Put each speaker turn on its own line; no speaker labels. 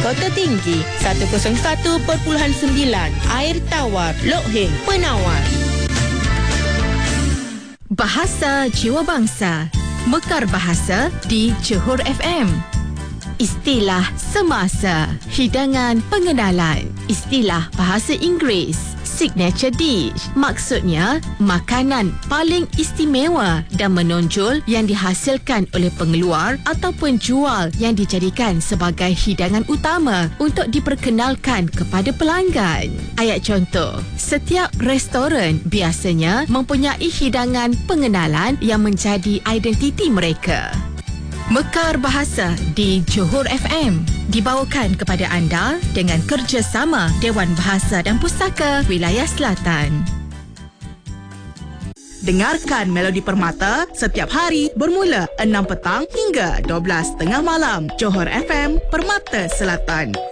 Kota Tinggi 101.9, Air Tawar, Lok Heng, Penawar.
Bahasa Jiwa Bangsa, Mekar Bahasa di Johor FM. Istilah semasa, hidangan pengenalan, istilah bahasa Inggeris, signature dish. Maksudnya, makanan paling istimewa dan menonjol yang dihasilkan oleh pengeluar ataupun jual yang dijadikan sebagai hidangan utama untuk diperkenalkan kepada pelanggan. Ayat contoh, setiap restoran biasanya mempunyai hidangan pengenalan yang menjadi identiti mereka. Mekar Bahasa di Johor FM dibawakan kepada anda dengan kerjasama Dewan Bahasa dan Pustaka Wilayah Selatan.
Dengarkan Melodi Permata setiap hari bermula 6 petang hingga 12 tengah malam. Johor FM, Permata Selatan.